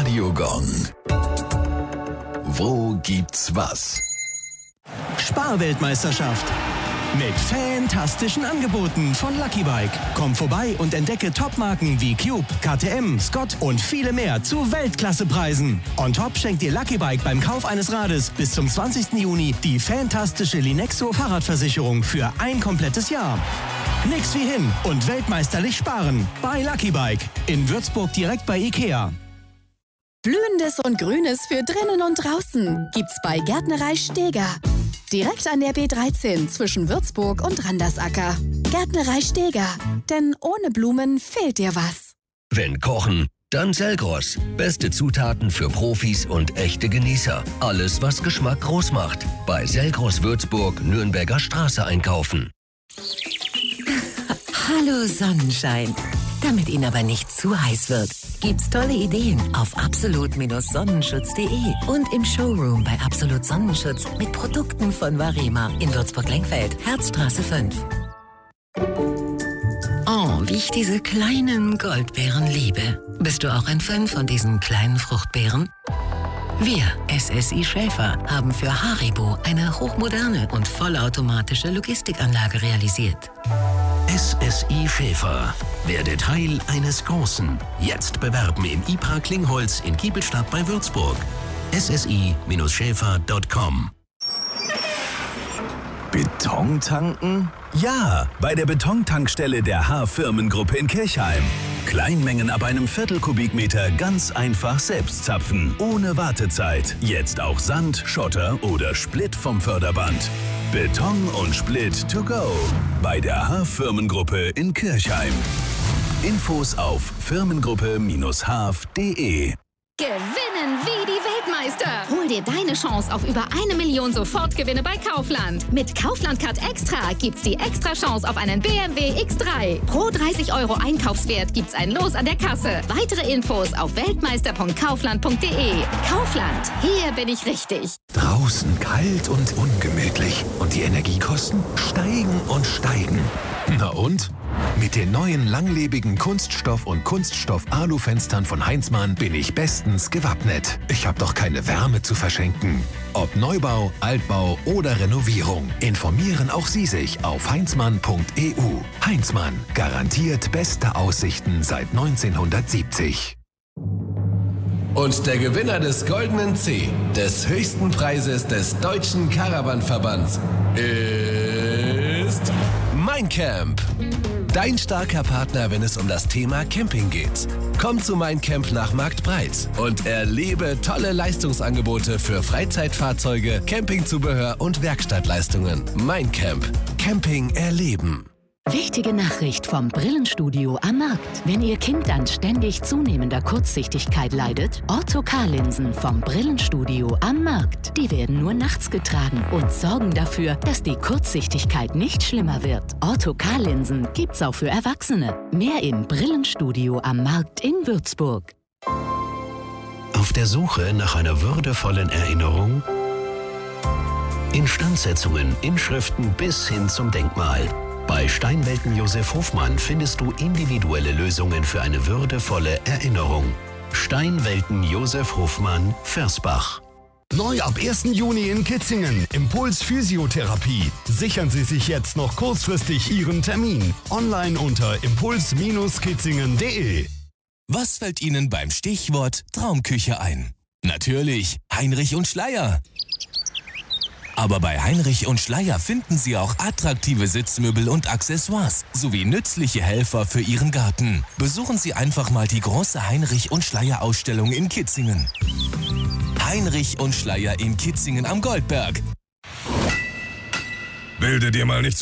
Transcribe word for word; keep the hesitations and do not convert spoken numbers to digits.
Radiogong. Wo gibt's was? Sparweltmeisterschaft. Mit fantastischen Angeboten von Lucky Bike. Komm vorbei und entdecke Topmarken wie Cube, K T M, Scott und viele mehr zu Weltklassepreisen. On top schenkt dir Lucky Bike beim Kauf eines Rades bis zum zwanzigsten Juni die fantastische Linexo Fahrradversicherung für ein komplettes Jahr. Nix wie hin und weltmeisterlich sparen bei Lucky Bike. In Würzburg direkt bei Ikea. Blühendes und Grünes für drinnen und draußen gibt's bei Gärtnerei Steger. Direkt an der B dreizehn zwischen Würzburg und Randersacker. Gärtnerei Steger, denn ohne Blumen fehlt dir was. Wenn kochen, dann Selgros. Beste Zutaten für Profis und echte Genießer. Alles, was Geschmack groß macht. Bei Selgros Würzburg, Nürnberger Straße einkaufen. Hallo Sonnenschein. Damit Ihnen aber nicht zu heiß wird, gibt's tolle Ideen auf absolut Sonnenschutz punkt de und im Showroom bei Absolut Sonnenschutz mit Produkten von Varema in Würzburg-Lenkfeld, Herzstraße fünf. Oh, wie ich diese kleinen Goldbeeren liebe. Bist du auch ein Fan von diesen kleinen Fruchtbeeren? Wir, S S I Schäfer, haben für Haribo eine hochmoderne und vollautomatische Logistikanlage realisiert. S S I Schäfer. Werde Teil eines Großen. Jetzt bewerben im I P R A Klingholz in Giebelstadt bei Würzburg. S S I Schäfer punkt com. Beton tanken? Ja, bei der Betontankstelle der H-Firmengruppe in Kirchheim. Kleinmengen ab einem Viertel Kubikmeter ganz einfach selbst zapfen, ohne Wartezeit. Jetzt auch Sand, Schotter oder Split vom Förderband. Beton und Split to go bei der H-Firmengruppe in Kirchheim. Infos auf firmengruppe Bindestrich h f punkt de. Gewinnen wie die Weltmeister! Hol dir deine Chance auf über eine Million Sofortgewinne bei Kaufland. Mit Kaufland Card Extra gibt's die extra Chance auf einen B M W X drei. Pro dreißig Euro Einkaufswert gibt's ein Los an der Kasse. Weitere Infos auf weltmeister punkt kaufland punkt de. Kaufland, hier bin ich richtig. Draußen kalt und ungemütlich. Und die Energiekosten steigen und steigen. Na und? Mit den neuen langlebigen Kunststoff- und Kunststoff-Alu-Fenstern von Heinzmann bin ich bestens gewappnet. Ich habe doch keine Wärme zu verschenken. Ob Neubau, Altbau oder Renovierung, informieren auch Sie sich auf heinzmann punkt e u. Heinzmann, garantiert beste Aussichten seit neunzehnhundertsiebzig. Und der Gewinner des Goldenen C, des höchsten Preises des Deutschen Caravan-Verbands, ist Mein Camp. Dein starker Partner, wenn es um das Thema Camping geht. Komm zu Mein Camp nach Marktbreit und erlebe tolle Leistungsangebote für Freizeitfahrzeuge, Campingzubehör und Werkstattleistungen. Mein Camp. Camping erleben. Wichtige Nachricht vom Brillenstudio am Markt. Wenn Ihr Kind an ständig zunehmender Kurzsichtigkeit leidet, Ortho-K-Linsen vom Brillenstudio am Markt. Die werden nur nachts getragen und sorgen dafür, dass die Kurzsichtigkeit nicht schlimmer wird. Ortho-K-Linsen gibt's auch für Erwachsene. Mehr im Brillenstudio am Markt in Würzburg. Auf der Suche nach einer würdevollen Erinnerung? Instandsetzungen, Inschriften bis hin zum Denkmal. Bei Steinwelten Josef Hofmann findest du individuelle Lösungen für eine würdevolle Erinnerung. Steinwelten Josef Hofmann, Versbach. Neu ab ersten Juni in Kitzingen. Impuls Physiotherapie. Sichern Sie sich jetzt noch kurzfristig Ihren Termin. Online unter impuls kitzingen punkt de. Was fällt Ihnen beim Stichwort Traumküche ein? Natürlich Heinrich und Schleyer. Aber bei Heinrich und Schleyer finden Sie auch attraktive Sitzmöbel und Accessoires sowie nützliche Helfer für Ihren Garten. Besuchen Sie einfach mal die große Heinrich und Schleyer Ausstellung in Kitzingen. Heinrich und Schleyer in Kitzingen am Goldberg. Bilde dir mal nicht